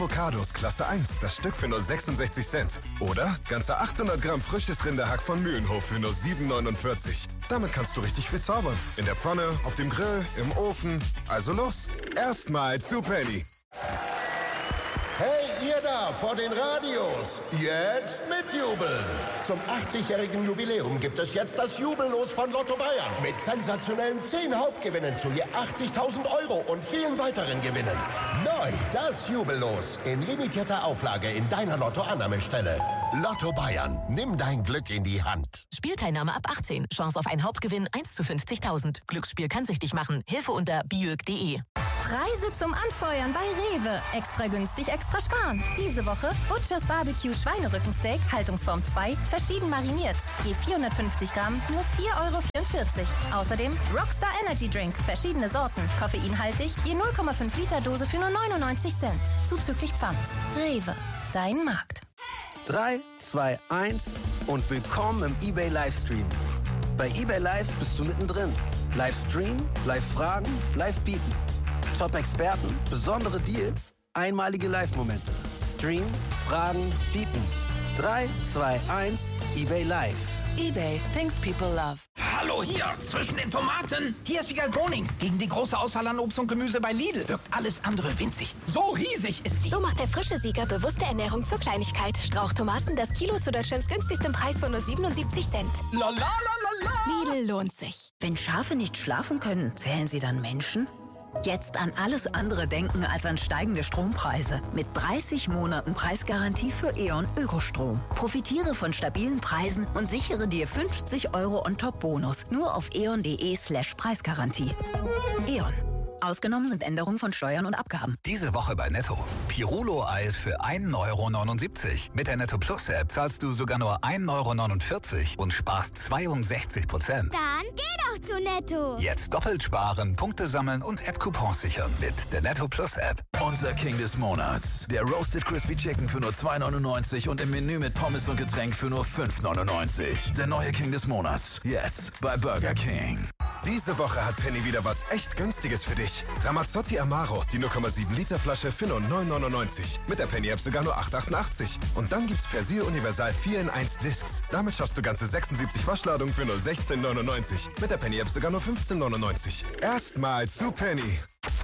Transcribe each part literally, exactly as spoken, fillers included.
Avocados Klasse eins, das Stück für nur sechsundsechzig Cent. Oder ganze achthundert Gramm frisches Rinderhack von Mühlenhof für nur sieben neunundvierzig. Damit kannst du richtig viel zaubern. In der Pfanne, auf dem Grill, im Ofen. Also los, erstmal zu Penny. Hey, ihr da vor den Radios, jetzt mitjubeln. Zum achtzigjährigen Jubiläum gibt es jetzt das Jubellos von Lotto Bayern. Mit sensationellen zehn Hauptgewinnen zu je achtzigtausend Euro und vielen weiteren Gewinnen. Neu das Jubellos in limitierter Auflage in deiner Lotto-Annahmestelle. Lotto Bayern, nimm dein Glück in die Hand. Spielteilnahme ab achtzehn. Chance auf einen Hauptgewinn eins zu fünfzigtausend. Glücksspiel kann süchtig machen. Hilfe unter biög punkt de. Preise zum Anfeuern bei Rewe. Extra günstig, extra sparen. Diese Woche Butchers Barbecue Schweinerückensteak, Haltungsform zwei, verschieden mariniert. Je vierhundertfünfzig Gramm, nur vier Euro vierundvierzig. Außerdem Rockstar Energy Drink, verschiedene Sorten. Koffeinhaltig, je null Komma fünf Liter Dose für nur neunundneunzig Cent. Zuzüglich Pfand. Rewe, dein Markt. drei, zwei, eins und willkommen im eBay Livestream. Bei eBay Live bist du mittendrin. Livestream, Live-Fragen, Live-Bieten. Top-Experten, besondere Deals, einmalige Live-Momente. Stream, Fragen, Bieten. drei, zwei, eins, eBay Live. eBay, things people love. Hallo hier, zwischen den Tomaten. Hier ist Wiegald Boning. Gegen die große Auswahl an Obst und Gemüse bei Lidl wirkt alles andere winzig. So riesig ist die. So macht der frische Sieger bewusste Ernährung zur Kleinigkeit. Strauchtomaten, das Kilo zu Deutschlands günstigstem Preis von nur siebenundsiebzig Cent. La la la la la. Lidl lohnt sich. Wenn Schafe nicht schlafen können, zählen sie dann Menschen? Jetzt an alles andere denken als an steigende Strompreise. Mit dreißig Monaten Preisgarantie für E.ON Ökostrom. Profitiere von stabilen Preisen und sichere dir fünfzig Euro on top Bonus. Nur auf eon.de slash Preisgarantie. E.ON. Ausgenommen sind Änderungen von Steuern und Abgaben. Diese Woche bei Netto. Pirulo-Eis für ein Euro neunundsiebzig. Mit der Netto Plus App zahlst du sogar nur ein Euro neunundvierzig und sparst zweiundsechzig Prozent. Dann geh doch zu Netto. Jetzt doppelt sparen, Punkte sammeln und App-Coupons sichern mit der Netto Plus App. Unser King des Monats. Der Roasted Crispy Chicken für nur zwei neunundneunzig und im Menü mit Pommes und Getränk für nur fünf neunundneunzig. Der neue King des Monats. Jetzt bei Burger King. Diese Woche hat Penny wieder was echt Günstiges für dich. Ramazzotti Amaro, die null Komma sieben Liter Flasche für nur neun neunundneunzig. Mit der Penny-App sogar nur acht achtundachtzig. Und dann gibt's Persil Universal vier in eins Discs. Damit schaffst du ganze sechsundsiebzig Waschladungen für nur sechzehn neunundneunzig. Mit der Penny-App sogar nur fünfzehn neunundneunzig. Erstmal zu Penny.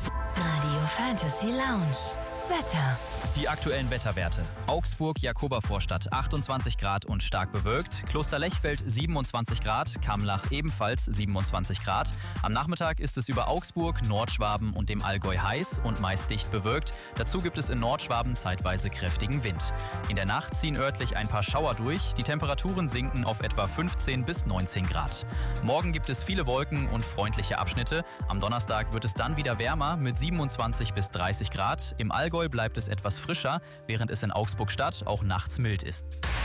Radio Fantasy Lounge. Wetter. Die aktuellen Wetterwerte. Augsburg, Jakobervorstadt achtundzwanzig Grad und stark bewölkt. Kloster-Lechfeld siebenundzwanzig Grad. Kamlach ebenfalls siebenundzwanzig Grad. Am Nachmittag ist es über Augsburg, Nordschwaben und dem Allgäu heiß und meist dicht bewölkt. Dazu gibt es in Nordschwaben zeitweise kräftigen Wind. In der Nacht ziehen örtlich ein paar Schauer durch. Die Temperaturen sinken auf etwa fünfzehn bis neunzehn Grad. Morgen gibt es viele Wolken und freundliche Abschnitte. Am Donnerstag wird es dann wieder wärmer mit siebenundzwanzig bis dreißig Grad. Im Allgäu bleibt es etwas frischer, während es in Augsburg-Stadt auch nachts mild ist.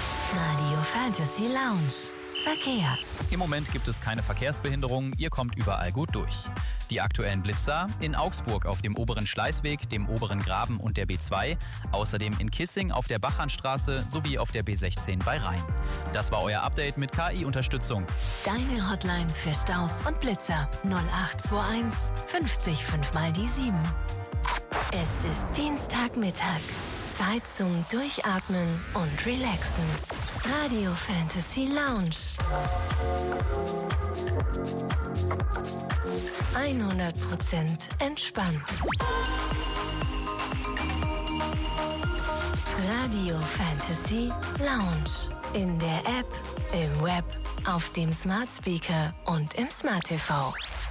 Radio Fantasy Lounge. Verkehr. Im Moment gibt es keine Verkehrsbehinderungen, ihr kommt überall gut durch. Die aktuellen Blitzer in Augsburg auf dem oberen Schleißweg, dem oberen Graben und der B zwei, außerdem in Kissing auf der Bachernstraße sowie auf der B sechzehn bei Rhein. Das war euer Update mit K I-Unterstützung. Deine Hotline für Staus und Blitzer null acht zwei eins fünfzig fünf mal die sieben. Es ist Dienstagmittag. Zeit zum Durchatmen und Relaxen. Radio Fantasy Lounge. hundert Prozent entspannt. Radio Fantasy Lounge. In der App, im Web, auf dem Smart Speaker und im Smart T V.